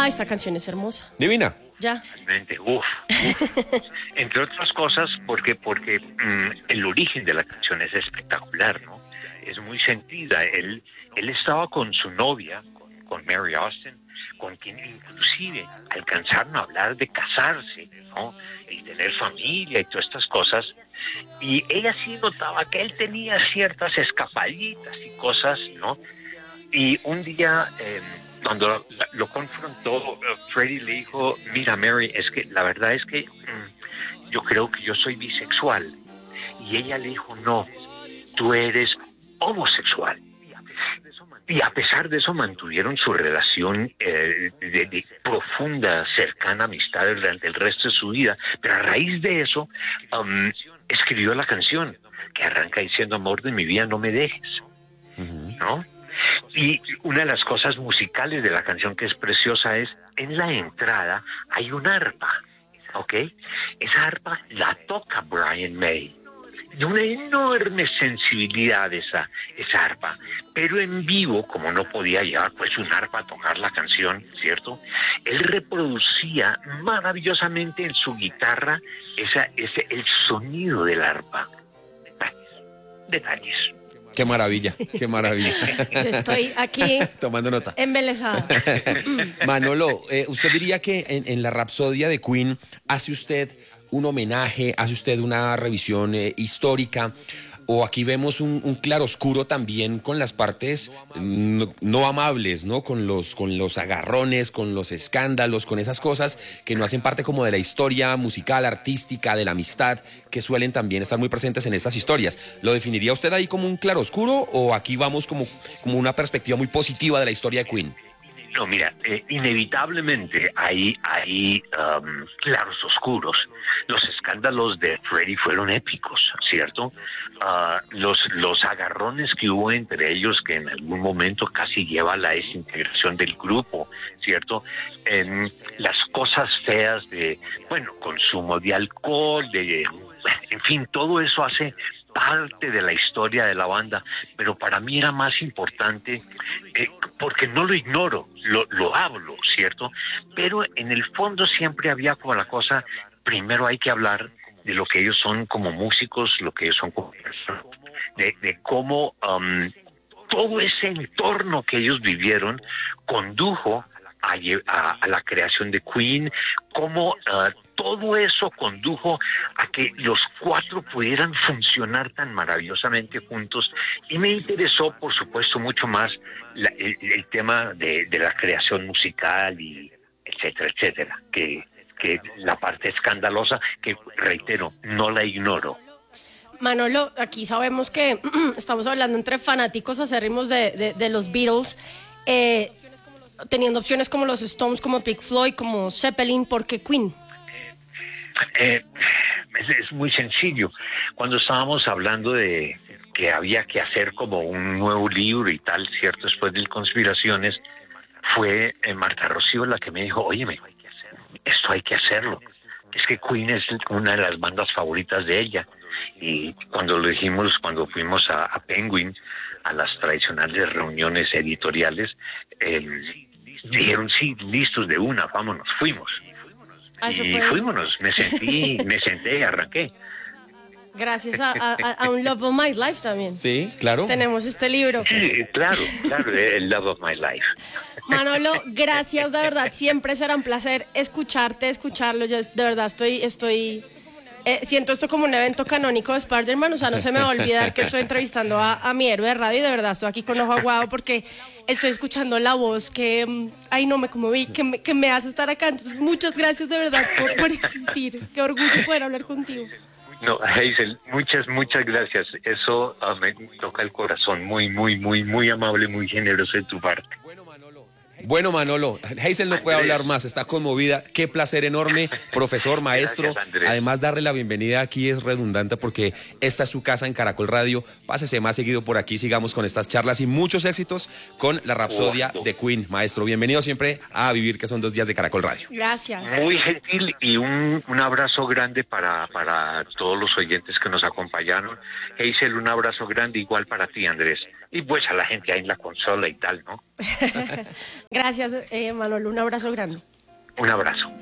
Ah, esta canción es hermosa. Divina. Ya. Realmente, uf. Entre otras cosas, porque el origen de la canción es espectacular, ¿no? Es muy sentida. Él estaba con su novia, con Mary Austin, con quien inclusive alcanzaron a hablar de casarse, ¿no? Y tener familia y todas estas cosas. Y ella sí notaba que él tenía ciertas escapaditas y cosas, ¿no? Y un día, cuando lo confrontó, Freddie le dijo, mira Mary, es que la verdad es que yo creo que yo soy bisexual. Y ella le dijo, no, tú eres homosexual. Y a pesar de eso mantuvieron su relación de profunda, cercana amistad durante el resto de su vida. Pero a raíz de eso, escribió la canción que arranca diciendo, amor de mi vida, no me dejes, ¿no? Y una de las cosas musicales de la canción que es preciosa es, en la entrada hay un arpa, ¿ok? Esa arpa la toca Brian May. De una enorme sensibilidad esa arpa, pero en vivo, como no podía llevar pues un arpa a tocar la canción, ¿cierto? Él reproducía maravillosamente en su guitarra el sonido del arpa. Detalles. Qué maravilla, qué maravilla. Yo estoy aquí tomando nota. embelesada. Manolo, ¿usted diría que en la Rapsodia de Queen hace usted un homenaje, hace usted una revisión histórica, o aquí vemos un claroscuro también con las partes no amables, ¿no? Con los agarrones, con los escándalos, con esas cosas que no hacen parte como de la historia musical, artística, de la amistad, que suelen también estar muy presentes en estas historias? ¿Lo definiría usted ahí como un claroscuro o aquí vamos como una perspectiva muy positiva de la historia de Queen? No, mira, inevitablemente hay claros oscuros. Los escándalos de Freddie fueron épicos, ¿cierto? Los agarrones que hubo entre ellos, que en algún momento casi lleva a la desintegración del grupo, ¿cierto? Las cosas feas de, consumo de alcohol, en fin, todo eso hace parte de la historia de la banda, pero para mí era más importante, porque no lo ignoro, lo hablo, ¿cierto? Pero en el fondo siempre había como la cosa, primero hay que hablar de lo que ellos son como músicos, lo que ellos son como personas, de cómo todo ese entorno que ellos vivieron condujo a la creación de Queen, cómo todo eso condujo a que los cuatro pudieran funcionar tan maravillosamente juntos, y me interesó, por supuesto, mucho más el tema de la creación musical y etcétera, etcétera, que la parte escandalosa, que reitero, no la ignoro. Manolo, aquí sabemos que estamos hablando entre fanáticos acérrimos de los Beatles, teniendo opciones como los Stones, como Pink Floyd, como Zeppelin. ¿Por qué Queen? Es muy sencillo. Cuando estábamos hablando de que había que hacer como un nuevo libro y tal, ¿cierto? Después de Conspiraciones, fue Marta Rocío la que me dijo, óyeme, esto hay que hacerlo. Es que Queen es una de las bandas favoritas de ella. Y cuando lo dijimos, cuando fuimos a Penguin, a las tradicionales reuniones editoriales, dijeron, sí, listos de una, vámonos, fuimos. Y fuímonos, me senté y arranqué. Gracias a un Love of My Life también. Sí, claro. Tenemos este libro. Sí, claro, el Love of My Life. Manolo, gracias, de verdad, siempre será un placer escucharlo. Yo de verdad estoy siento esto como un evento canónico de Spider-Man, o sea, no se me va a olvidar que estoy entrevistando a mi héroe de radio, y de verdad estoy aquí con ojo aguado porque estoy escuchando la voz que, no me conmoví, que me hace estar acá. Entonces, muchas gracias de verdad por existir. Qué orgullo poder hablar contigo. No, Hazel, muchas gracias. Eso me toca el corazón. Muy, muy, muy, muy amable, muy generoso de tu parte. Bueno, Manolo, Hazel no puede hablar más, está conmovida. Qué placer enorme, profesor, maestro. Gracias, además, darle la bienvenida aquí es redundante porque esta es su casa en Caracol Radio. Pásese más seguido por aquí, sigamos con estas charlas y muchos éxitos con la Rapsodia de Queen. Maestro, bienvenido siempre a Vivir, que son 2 días de Caracol Radio. Gracias. Muy gentil, y un abrazo grande para todos los oyentes que nos acompañaron. Hazel, un abrazo grande igual para ti, Andrés. y pues a la gente ahí en la consola y tal, ¿no? Gracias, Manolo, un abrazo grande. Un abrazo.